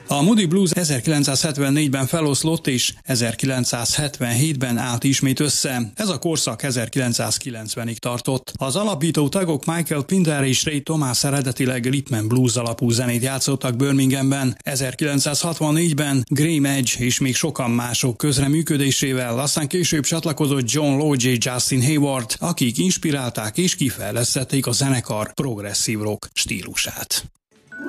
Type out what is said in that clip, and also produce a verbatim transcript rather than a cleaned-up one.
A Moody Blues ezerkilencszázhetvennégyben feloszlott és ezerkilencszázhetvenhétben állt ismét össze. Ez a korszak ezerkilencszázkilencvenig tartott. Az alapító tagok Michael Pinder és Ray Thomas eredetileg rhythm and blues alapú zenét játszottak Birminghamben. ezerkilencszázhatvannégyben Graham Edge és még sokan mások közreműködésével, aztán később csatlakozott John Lodge és Justin Hayward, akik inspirálták és kifejlesztették a zenekar progresszív rock stílusát.